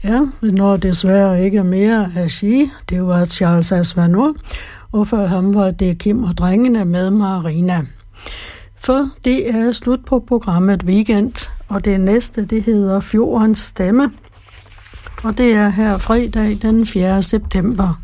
Ja, vi når desværre ikke mere at sige. Det var Charles Aznavour, og for ham var det Kim og drengene med Marina. For det er slut på programmet Weekend, og det næste, det hedder Fjordens Stemme, og det er her fredag den 4. september.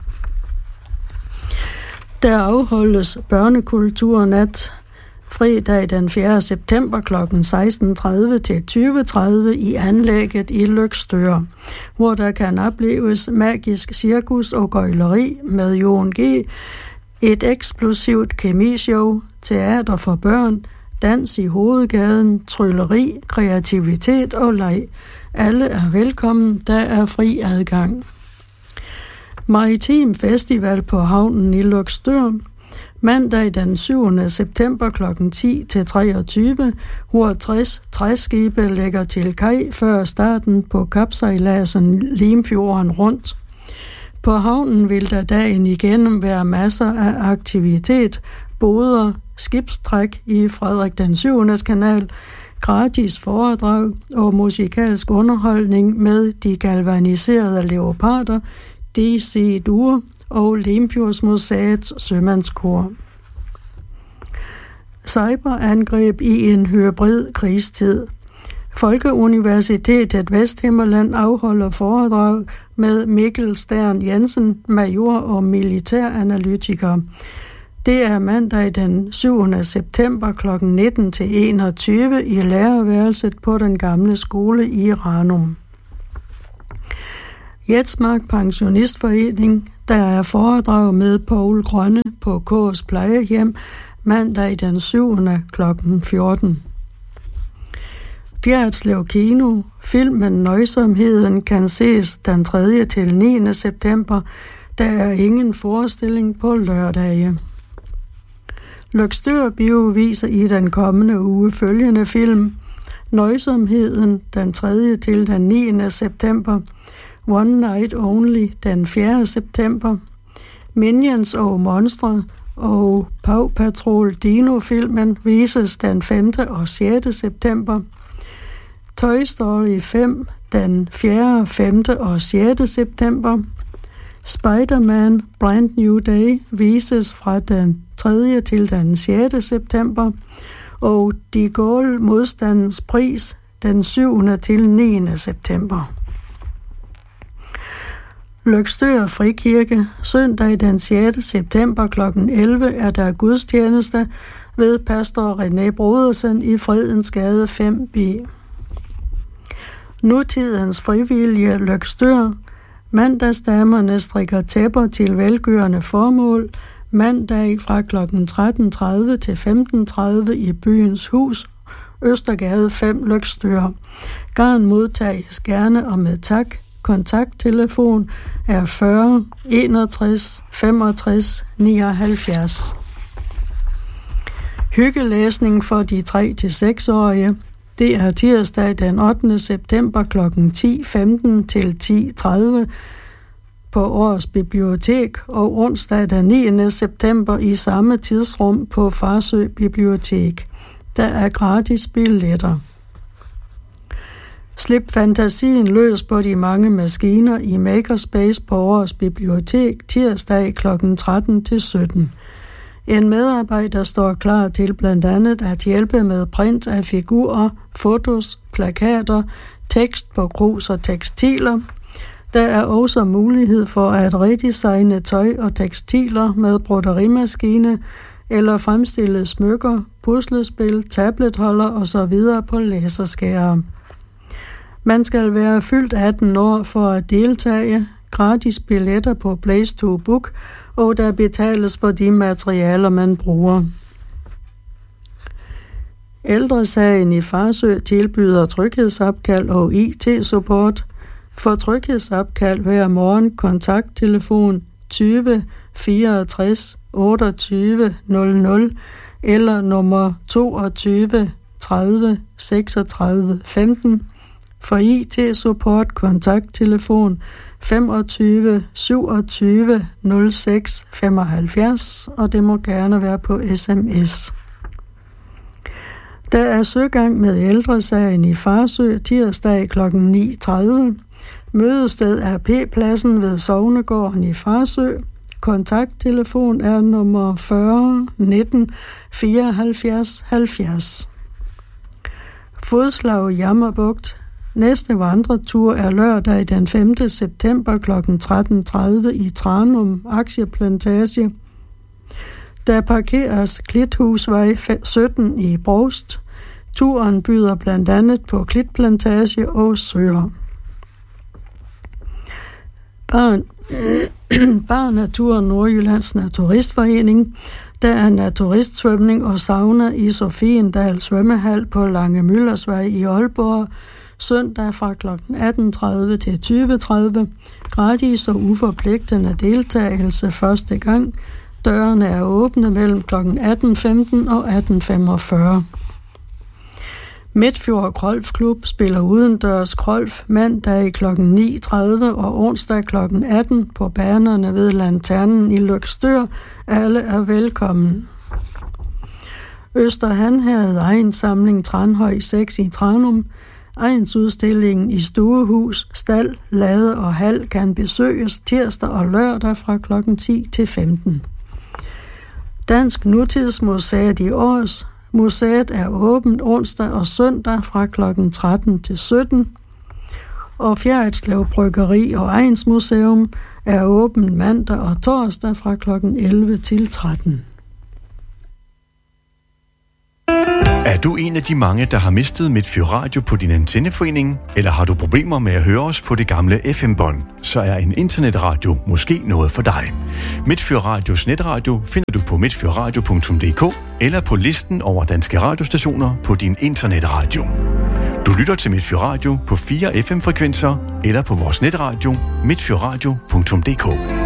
Der afholdes børnekulturnat fredag den 4. september kl. 16.30 til 20.30 i anlægget i Løgstør, hvor der kan opleves magisk cirkus og gøgleri med Jon G., et eksplosivt kemishow, teater for børn, dans i hovedgaden, trylleri, kreativitet og leg. Alle er velkommen, der er fri adgang. Maritim Festival på havnen i Løgstør, mandag den 7. september kl. 10 til 23, hvor 60 træskibe lægger til kaj før starten på kapsejladsen Limfjorden rundt. På havnen vil der dagen igennem være masser af aktivitet, boder, skibstræk i Frederik den 7. kanal, gratis foredrag og musikalsk underholdning med de galvaniserede leoparder, DC Duer og Limfjordsmuseets sømandskor. Cyberangreb i en hybrid krigstid. Folkeuniversitetet Vesthimmerland afholder foredrag med Mikkel Stern Jensen, major og militæranalytiker. Det er mandag den 7. september kl. 19 til 21 i lærerværelset på den gamle skole i Ranum. Jetsmark Pensionistforening, der er foredrag med Poul Grønne på K's plejehjem mandag den 7. kl. 14. Fjerdslev Kino, filmen Nøjsomheden kan ses den 3. til 9. september. Der er ingen forestilling på lørdage. Løgstør Bio viser i den kommende uge følgende film: Nøjsomheden den 3. til den 9. september, One Night Only den 4. september, Minions og Monstre og Paw Patrol Dino-filmen vises den 5. og 6. september, Toy Story 5 den 4., 5. og 6. september, Spider-Man Brand New Day vises fra den 3. til den 6. september, og De Gaulle Modstandens Pris den 7. til 9. september. Løgstør Frikirke, søndag den 6. september kl. 11 er der gudstjeneste ved pastor René Brodersen i Fredensgade 5B. Nutidens frivillige Løgstør. Mandagsdamerne strikker tæpper til velgørende formål mandag fra kl. 13.30 til 15.30 i Byens Hus, Østergade 5 Løgstør. Garn modtages gerne og med tak. Kontakttelefon er 40 61 65 79. Hyggelæsning for de 3-6-årige. Det er tirsdag den 8. september kl. 10.15 til 10.30 på Års Bibliotek og onsdag den 9. september i samme tidsrum på Farsø Bibliotek. Der er gratis billetter. Slip fantasien løs på de mange maskiner i Makerspace på Års Bibliotek tirsdag kl. 13 til 17. En medarbejder står klar til blandt andet at hjælpe med print af figurer, fotos, plakater, tekst på krus og tekstiler. Der er også mulighed for at redesigne tøj og tekstiler med broderimaskine eller fremstille smykker, puslespil, tabletholder osv. på laserskærme. Man skal være fyldt 18 år for at deltage, gratis billetter på Place to Book, og der betales for de materialer, man bruger. Ældresagen i Farsø tilbyder tryghedsopkald og IT-support. For tryghedsopkald hver morgen kontakttelefon 20 64 28 00 eller nummer 22 30 36 15. For IT-support kontakttelefon 25 27 06 75, og det må gerne være på sms. Der er søgang med ældresagen i Farsø tirsdag kl. 9.30. Mødested er P-pladsen ved Sognegården i Farsø. Kontakttelefon er nummer 40 19 74 70. Fodslag Jammerbugt. Næste vandretur er lørdag den 5. september kl. 13.30 i Tranum Aktieplantage. Der parkeres Klithusvej 17 i Brovst. Turen byder blandt andet på klitplantage og søer. Barnatur Nordjyllands Naturistforening. Der er naturistsvømning og sauna i Sofiendal Svømmehal på Lange Møllersvej i Aalborg. Søndag fra kl. 18.30 til 20.30. Gratis og uforpligtende deltagelse første gang. Dørene er åbne mellem kl. 18.15 og 18.45. Midtfjord Golfklub spiller udendørs golf mandag kl. 9.30 og onsdag kl. 18 på banerne ved Lanternen i Løgstør. Alle er velkommen. Østerhanherred Egnssamling Tranhøj 6 i Tranum. Egnsudstillingen i stuehus, stald, lade og hal kan besøges tirsdag og lørdag fra kl. 10 til 15. Dansk Nutidsmuseet i Års. Museet er åbent onsdag og søndag fra kl. 13 til 17. Og Fjerritslev Bryggeri og Egnsmuseum er åbent mandag og torsdag fra kl. 11 til 13. Er du en af de mange, der har mistet Midtfyr Radio på din antenneforening? Eller har du problemer med at høre os på det gamle FM-bånd? Så er en internetradio måske noget for dig. Midtfyr Radios netradio finder du på midtfyrradio.dk eller på listen over danske radiostationer på din internetradio. Du lytter til Midtfyr Radio på 4 FM-frekvenser eller på vores netradio midtfyrradio.dk.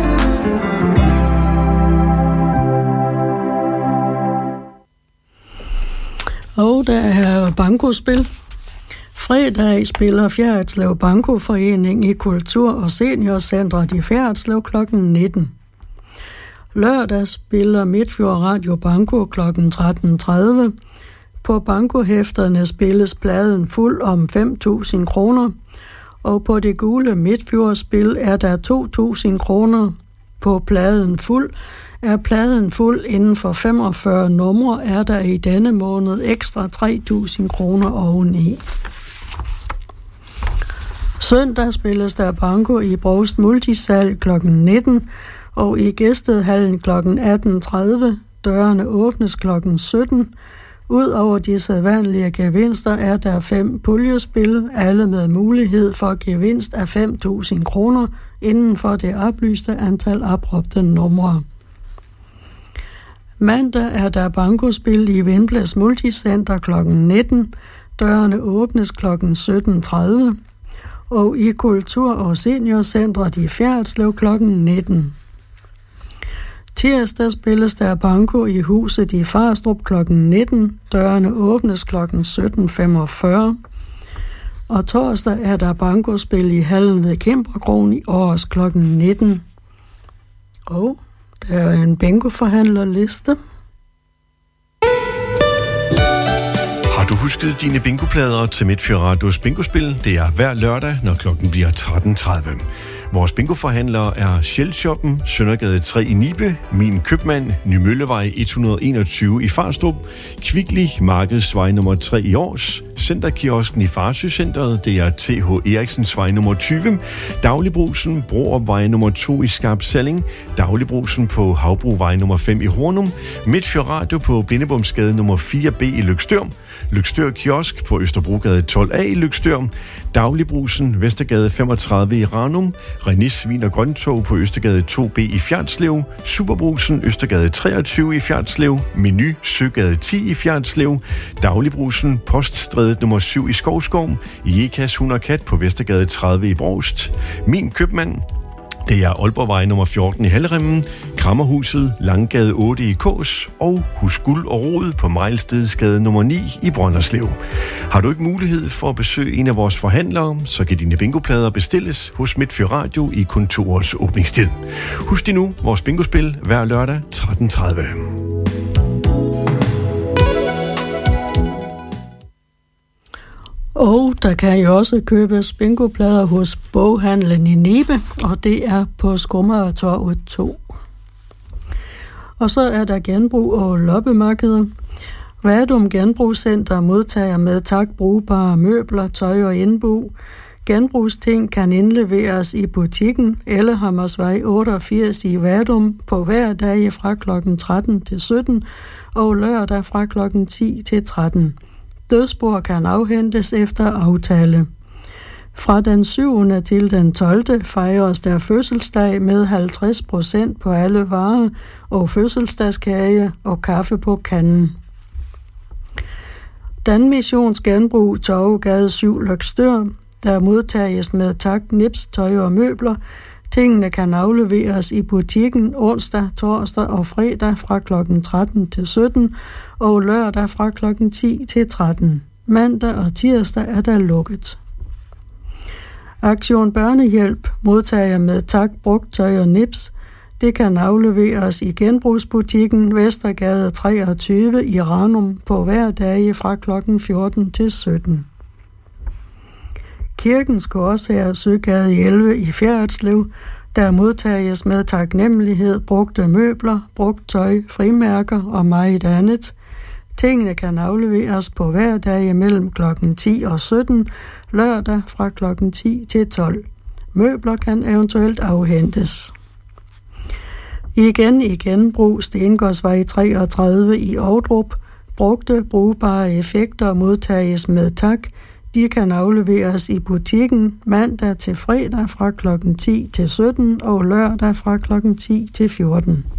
Og der er bankospil. Fredag spiller Fjerritslev Bankoforening i Kultur- og Seniorcentret i Fjerritslev kl. 19. Lørdag spiller Midtfjord Radio Banko kl. 13.30. På bankohæfterne spilles pladen fuld om 5.000 kroner, og på det gule Midtfjordspil er der 2.000 kroner. På pladen fuld er pladen fuld inden for 45 numre, er der i denne måned ekstra 3.000 kroner oveni. Søndag spilles der banko i Brovst Multisal kl. 19 og i Gæstedhallen kl. 18.30. Dørene åbnes kl. 17. Udover de sædvanlige gevinster er der 5 puljespil, alle med mulighed for gevinst af 5.000 kroner inden for det oplyste antal opråbte numre. Mandag er der bankospil i Vindblæs Multicenter kl. 19. Dørene åbnes kl. 17.30. Og i Kultur- og Seniorcentret i Fjerritslev kl. 19. Tirsdag spilles der banko i huset i Farstrup kl. 19. Dørene åbnes kl. 17.45. Og torsdag er der bankospil i hallen ved Kimperkrogen i Års kl. 19. Og der er en bingoforhandlerliste. Har du husket dine bingoplader til Midtfyr Radios bingospil? Det er hver lørdag, når klokken bliver 13.30. Vores bingoforhandlere er Shell-shoppen, Søndergade 3 i Nibe, Min Købmand, Nymøllevej 121 i Farstrup, Kvickly, Markedsvej nummer 3 i Års, Centerkiosken i Farsøcenteret, det er TH Eriksens vej nummer 20, Dagligbrusen, Broopvej nummer 2 i Skarp Salling, Dagligbrusen på Havbruvej nummer 5 i Hornum, Midtfyr Radio på Blindebomsgade nummer 4B i Løgstør, Løgstør Kiosk på Østerbrogade 12A i Løgstør, Dagligbrusen, Vestergade 35 i Ranum, Renis Svin og Grøntog på Østergade 2B i Fjerritslev, Superbrusen, Østergade 23 i Fjerritslev, Menu, Søgade 10 i Fjerritslev, Dagligbrusen, Poststrædet nummer 7 i Skovskov, Jekas Hund og Kat på Vestergade 30 i Brovst, Min Købmand, det er Aalborgvej nummer 14 i Halleremmen, Krammerhuset, Langgade 8 i Kås og Hus Guld og Rod på Mejlstedsgade nummer 9 i Brønderslev. Har du ikke mulighed for at besøge en af vores forhandlere, så kan dine bingoplader bestilles hos Midtfyr Radio i kontorets åbningstid. Husk dig nu vores bingospil hver lørdag 13.30. Og der kan jo også købes bingoplader hos boghandlen i Nibe, og det er på Skummagertorvet 2. Og så er der genbrug og loppemarkeder. Vadum Genbrugscenter modtager med tak brugbare møbler, tøj og indbo. Genbrugsting kan indleveres i butikken eller Hammersvej 88 i Vadum på hver dag fra kl. 13 til 17 og lørdag fra kl. 10 til 13. Dødsbord kan afhentes efter aftale. Fra den 7. til den 12. fejres der fødselsdag med 50% på alle varer og fødselsdagskage og kaffe på kanden. Danmissions Genbrug Torvegade 7 Løgstør. Der modtages med tak nips, tøj og møbler. Tingene kan afleveres i butikken onsdag, torsdag og fredag fra kl. 13 til 17 og lørdag fra kl. 10 til 13. Mandag og tirsdag er der lukket. Aktion Børnehjælp modtager med tak brugt tøj og nips. Det kan afleveres i genbrugsbutikken Vestergade 23 i Ranum på hver dag fra kl. 14 til 17. Kirkens Korshær Søgade 11 i Fjerritslev, der modtages med taknemmelighed brugte møbler, brugt tøj, frimærker og meget andet. Tingene kan afleveres på hver dag mellem kl. 10 og 17, lørdag fra kl. 10 til 12. Møbler kan eventuelt afhentes. Igen i genbrug Stengårdsvej 33 i Ovdrup. Brugte brugbare effekter modtages med tak. De kan afleveres i butikken mandag til fredag fra kl. 10 til 17 og lørdag fra kl. 10 til 14.